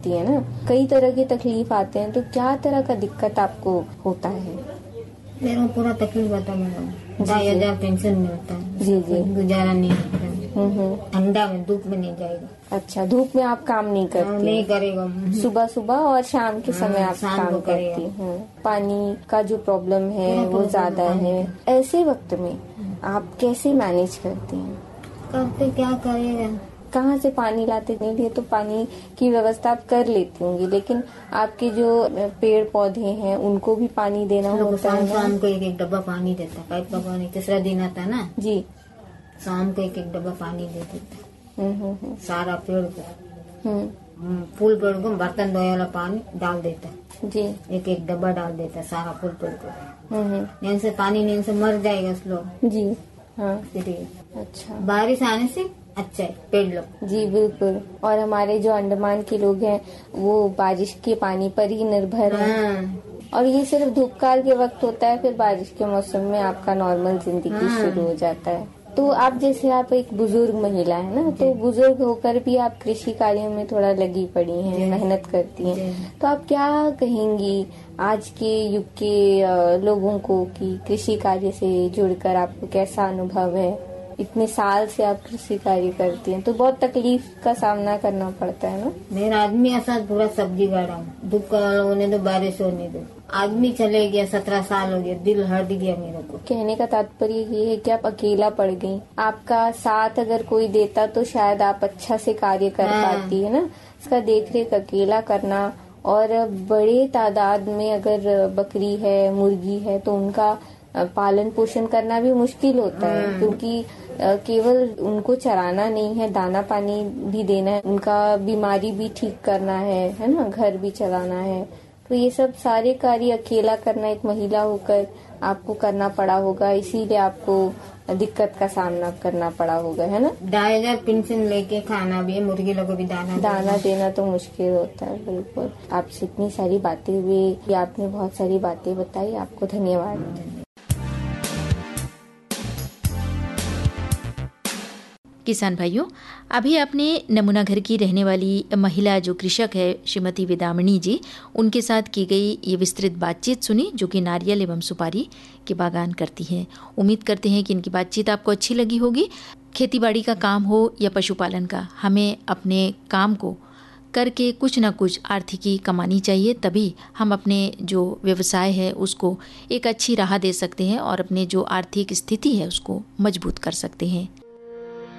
होती है ना, कई तरह के तकलीफ आते हैं, तो क्या तरह का दिक्कत आपको होता है? मेरे को पूरा तकलीफ होता है, 2,000 पेंशन मिलता है। जी जी। गुजारा नहीं होता है। ठंडा में धूप में नहीं जाएगा। अच्छा, धूप में आप काम नहीं करती? नहीं करेगा। सुबह सुबह और शाम के समय आप काम करती हैं। पानी का जो प्रॉब्लम है वो ज्यादा है, ऐसे वक्त में आप कैसे मैनेज करती हैं? करते क्या करेगा, कहाँ से पानी लाते नहीं लिए, तो पानी की व्यवस्था आप कर लेती होंगी, लेकिन आपके जो पेड़ पौधे हैं उनको भी पानी देना होता है। शाम को एक डब्बा पानी देता है, पाइप का पानी, तीसरा दिन आता है ना जी, शाम को एक डब्बा पानी दे देता। सारा पेड़ को, फूल पेड़ को बर्तन धोने वाला पानी डाल देता है जी, एक डब्बा डाल देता है सारा फूल पेड़ को। नींद से पानी नींद से मर जाएगा लोग जी। हाँ, अच्छा, बारिश आने से अच्छा है पेड़ लोग जी बिल्कुल। और हमारे जो अंडमान के लोग हैं वो बारिश के पानी पर ही निर्भर हैं। और ये सिर्फ धूपकाल के वक्त होता है, फिर बारिश के मौसम में आपका नॉर्मल जिंदगी शुरू हो जाता है। तो आप जैसे आप एक बुजुर्ग महिला है ना, तो बुजुर्ग होकर भी आप कृषि कार्यों में थोड़ा लगी पड़ी हैं, मेहनत करती हैं, तो आप क्या कहेंगी आज के युग के लोगों को कि कृषि कार्य से जुड़कर आपको कैसा अनुभव है? इतने साल से आप कृषि कार्य करती हैं तो बहुत तकलीफ का सामना करना पड़ता है ना। मेरा आदमी ऐसा पूरा सब्जी गाड़ा, धूप होने दो बारिश होने दो, आदमी चले गया, 17 साल हो गया, दिल हट गया मेरे को। कहने का तात्पर्य ये है कि आप अकेला पड़ गई, आपका साथ अगर कोई देता तो शायद आप अच्छा से कार्य कर पाती है ना। इसका देख रेख अकेला करना, और बड़े तादाद में अगर बकरी है मुर्गी है तो उनका पालन पोषण करना भी मुश्किल होता है, क्योंकि केवल उनको चराना नहीं है, दाना पानी भी देना है, उनका बीमारी भी ठीक करना है ना, घर भी चलाना है। तो ये सब सारे कार्य अकेला करना एक महिला होकर आपको करना पड़ा होगा, इसीलिए आपको दिक्कत का सामना करना पड़ा होगा, है ना। 2,000 पेंशन लेके खाना भी है, मुर्गी लोगों को भी दाना देना तो मुश्किल होता है। बिल्कुल, आपसे इतनी सारी बातें हुई, आपने बहुत सारी बातें बताई, आपको धन्यवाद। किसान भाइयों, अभी आपने नमूना घर की रहने वाली महिला जो कृषक है श्रीमती वेदामणी जी, उनके साथ की गई ये विस्तृत बातचीत सुनी, जो कि नारियल एवं सुपारी के बागान करती हैं। उम्मीद करते हैं कि इनकी बातचीत आपको अच्छी लगी होगी। खेतीबाड़ी का काम हो या पशुपालन का, हमें अपने काम को करके कुछ ना कुछ आर्थिकी कमानी चाहिए, तभी हम अपने जो व्यवसाय है उसको एक अच्छी राह दे सकते हैं और अपने जो आर्थिक स्थिति है उसको मजबूत कर सकते हैं।